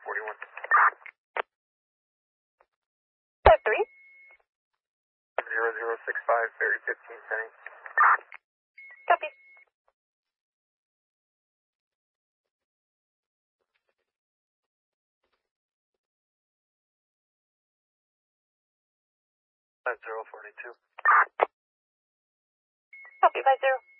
41. 53. 0065, Ferry 15, sending. Copy. Five 042. Copy, 50.